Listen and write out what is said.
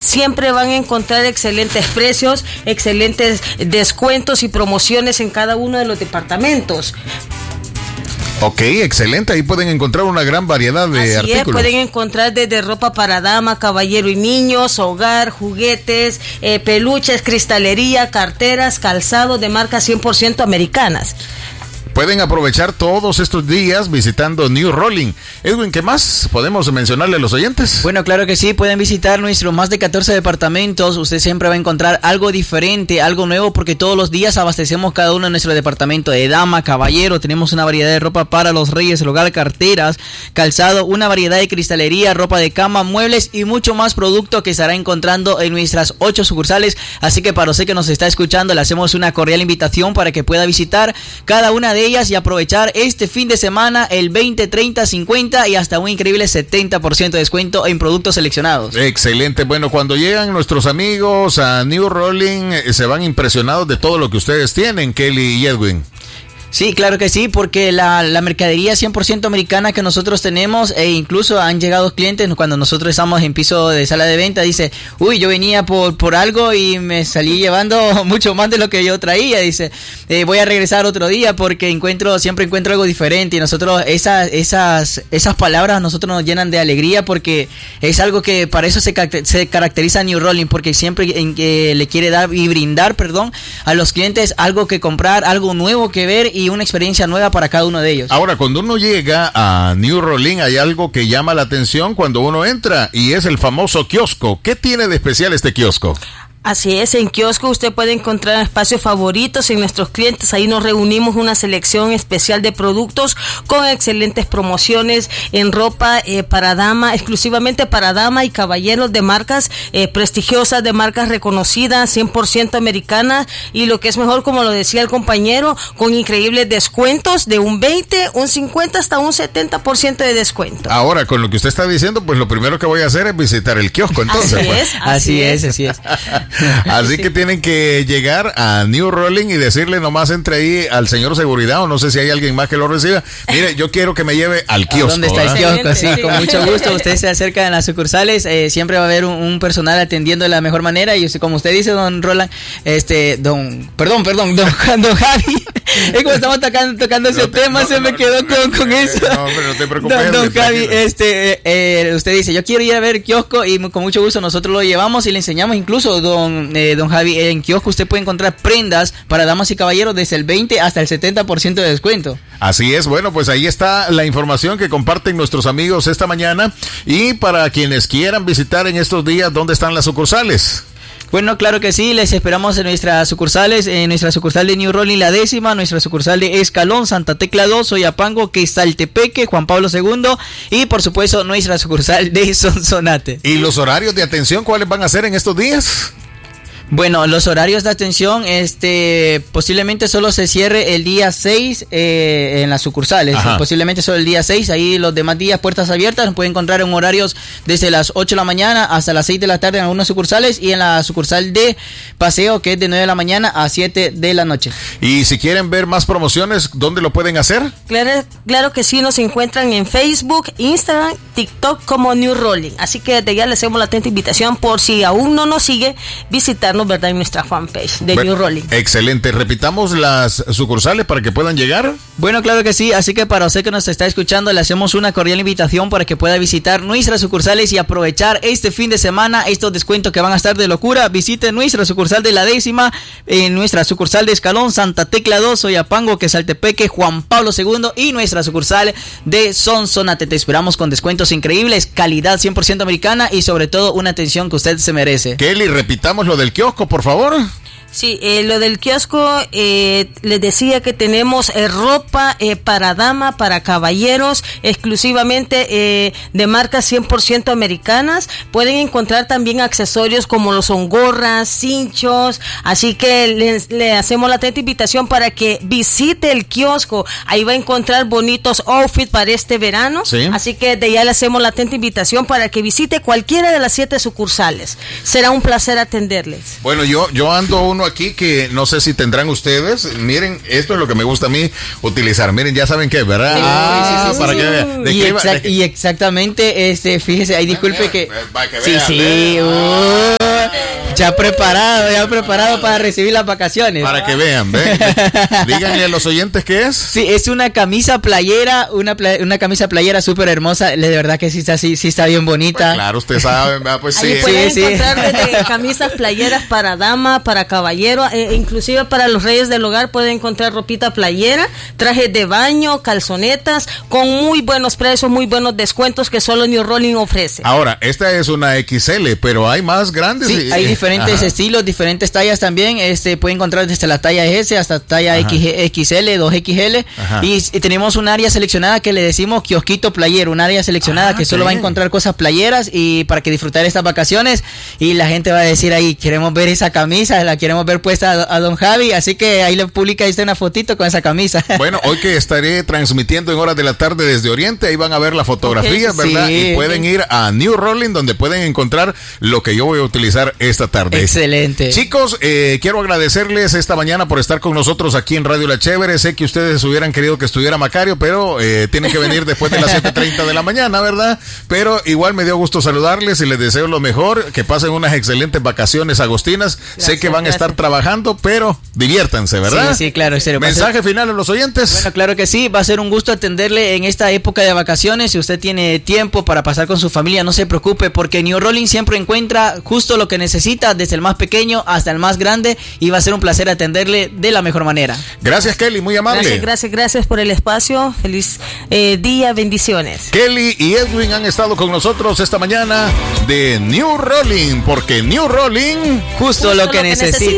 siempre van a encontrar excelentes precios, excelentes descuentos y promociones en cada uno de los departamentos. Ok, excelente. Ahí pueden encontrar una gran variedad de artículos. Así es, pueden encontrar desde ropa para dama, caballero y niños, hogar, juguetes, peluches, cristalería, carteras, calzado de marcas 100% americanas. Pueden aprovechar todos estos días visitando New Rolling. Edwin, ¿qué más podemos mencionarle a los oyentes? Bueno, claro que sí, pueden visitar nuestros más de 14 departamentos. Usted siempre va a encontrar algo diferente, algo nuevo, porque todos los días abastecemos cada uno de nuestro departamento de dama, caballero. Tenemos una variedad de ropa para los reyes, el hogar, carteras, calzado, una variedad de cristalería, ropa de cama, muebles y mucho más producto que estará encontrando en nuestras 8 sucursales. Así que para usted que nos está escuchando, le hacemos una cordial invitación para que pueda visitar cada una de ellas y aprovechar este fin de semana el 20, 30, 50 y hasta un increíble 70% de descuento en productos seleccionados. Excelente. Bueno, cuando llegan nuestros amigos a New Rolling, se van impresionados de todo lo que ustedes tienen, Kelly y Edwin. Sí, claro que sí, porque la mercadería 100% americana que nosotros tenemos, e incluso han llegado clientes cuando nosotros estamos en piso de sala de venta, dice, uy, yo venía por algo y me salí llevando mucho más de lo que yo traía, dice, voy a regresar otro día porque siempre encuentro algo diferente, y nosotros esas palabras a nosotros nos llenan de alegría, porque es algo que para eso se caracteriza a New Rolling, porque siempre le quiere dar y brindar, a los clientes algo que comprar, algo nuevo que ver y una experiencia nueva para cada uno de ellos. Ahora, cuando uno llega a New Rolling, hay algo que llama la atención cuando uno entra, y es el famoso kiosco. ¿Qué tiene de especial este kiosco? Así es, en kiosco usted puede encontrar espacios favoritos en nuestros clientes. Ahí nos reunimos una selección especial de productos con excelentes promociones en ropa para dama, exclusivamente para dama y caballeros, de marcas prestigiosas, de marcas reconocidas, 100% americanas, y lo que es mejor, como lo decía el compañero, con increíbles descuentos de un 20, un 50 hasta un 70% de descuento. Ahora, con lo que usted está diciendo, pues lo primero que voy a hacer es visitar el kiosco, entonces. Así es. Así que tienen que llegar a New Rolling y decirle nomás entre ahí al señor seguridad, o no sé si hay alguien más que lo reciba. Mire, yo quiero que me lleve al kiosco. ¿Dónde está el kiosco? Sí, con mucho gusto. Usted se acerca en las sucursales, siempre va a haber un personal atendiendo de la mejor manera, y usted, como usted dice, don Roland, don Javi, es como estamos tocando ese tema, se me quedó con eso. No, pero no te preocupes. Don Javi, usted dice, yo quiero ir a ver el kiosco, y con mucho gusto nosotros lo llevamos y le enseñamos. Incluso don Javi, en kiosco usted puede encontrar prendas para damas y caballeros desde el 20 hasta el 70% de descuento. Así es. Bueno, pues ahí está la información que comparten nuestros amigos esta mañana, y para quienes quieran visitar en estos días, ¿dónde están las sucursales? Bueno, claro que sí, les esperamos en nuestras sucursales, en nuestra sucursal de New Rolling, la 10ª, nuestra sucursal de Escalón, Santa Tecla 2, Soyapango, Quesaltepeque, Juan Pablo II, y por supuesto nuestra sucursal de Sonsonate. ¿Y los horarios de atención cuáles van a ser en estos días? Bueno, los horarios de atención, posiblemente solo se cierre el día 6 en las sucursales. Ajá. Posiblemente solo el día 6, ahí los demás días puertas abiertas. Nos pueden encontrar en horarios desde las 8 de la mañana hasta las 6 de la tarde en algunas sucursales, y en la sucursal de Paseo, que es de 9 de la mañana a 7 de la noche. Y si quieren ver más promociones, ¿dónde lo pueden hacer? Claro que sí, nos encuentran en Facebook, Instagram, TikTok como New Rolling. Así que desde ya les hacemos la atenta invitación, por si aún no nos sigue, visitarnos, ¿verdad?, en nuestra fanpage de New Rolling. Excelente. Repitamos las sucursales para que puedan llegar. Bueno, claro que sí. Así que para usted que nos está escuchando, le hacemos una cordial invitación para que pueda visitar nuestras sucursales y aprovechar este fin de semana estos descuentos que van a estar de locura. Visite nuestra sucursal de la 10ª, nuestra sucursal de Escalón, Santa Tecla 2, Soyapango, Quesaltepeque, Juan Pablo II, y nuestra sucursal de Sonsonate. Te esperamos con descuentos increíbles, calidad 100% americana y sobre todo una atención que usted se merece. Kelly, repitamos lo del kiosco, por favor. Sí, lo del kiosco, les decía que tenemos ropa para dama, para caballeros, exclusivamente de marcas 100% americanas. Pueden encontrar también accesorios como lo son gorras, cinchos, así que le hacemos la atenta invitación para que visite el kiosco. Ahí va a encontrar bonitos outfits para este verano, sí. Así que de ya le hacemos la atenta invitación para que visite cualquiera de las 7 sucursales. Será un placer atenderles. Bueno, yo ando uno aquí que no sé si tendrán ustedes. Miren, esto es lo que me gusta a mí utilizar. Miren, ya saben qué, ¿verdad? Sí. Para que vean. Y exactamente, fíjese, ahí disculpe que... Para que vean. Sí. Ya preparado para recibir las vacaciones. Para que vean, ¿ven? Díganle a los oyentes qué es. Sí, es una camisa playera, una camisa playera súper hermosa. De verdad que sí está bien bonita. Pues claro, usted sabe, pues sí. Ahí pueden encontrar desde camisas playeras para dama, para caballero, inclusive para los reyes del hogar pueden encontrar ropita playera, trajes de baño, calzonetas, con muy buenos precios, muy buenos descuentos que solo New Rolling ofrece. Ahora, esta es una XL, pero hay más grandes. Sí, hay diferentes estilos, diferentes tallas también. Pueden encontrar desde la talla S hasta talla XL, 2XL. Y tenemos un área seleccionada que le decimos kiosquito playero, un área seleccionada que solo va a encontrar cosas playeras y para que disfrutar estas vacaciones. Y la gente va a decir ahí, queremos ver esa camisa, la queremos ver puesta a don Javi, así que ahí le publica una fotito con esa camisa. Bueno, hoy que estaré transmitiendo en horas de la tarde desde Oriente, ahí van a ver las fotografías, ¿verdad? Sí. Y pueden ir a New Rolling, donde pueden encontrar lo que yo voy a utilizar esta tarde. Excelente. Chicos, quiero agradecerles esta mañana por estar con nosotros aquí en Radio La Chévere. Sé que ustedes hubieran querido que estuviera Macario, pero tienen que venir después de las 7:30 de la mañana, ¿verdad? Pero igual me dio gusto saludarles y les deseo lo mejor, que pasen unas excelentes vacaciones agostinas. Sé que van a estar trabajando, pero diviértanse, ¿verdad? Sí, claro. ¿Mensaje final a los oyentes? Bueno, claro que sí, va a ser un gusto atenderle en esta época de vacaciones. Si usted tiene tiempo para pasar con su familia, no se preocupe, porque New Rolling siempre encuentra justo lo que necesita, desde el más pequeño hasta el más grande, y va a ser un placer atenderle de la mejor manera. Gracias, Kelly, muy amable. Gracias por el espacio. Feliz día, bendiciones. Kelly y Edwin han estado con nosotros esta mañana de New Rolling, porque New Rolling justo lo que necesita.